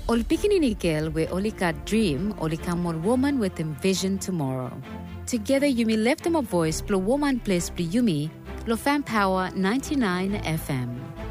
Ol pikinini girl we only got dream, only come one woman with him vision tomorrow. Together Yumi left him a voice, plus woman place plus Yumi, lo fan power 99 FM.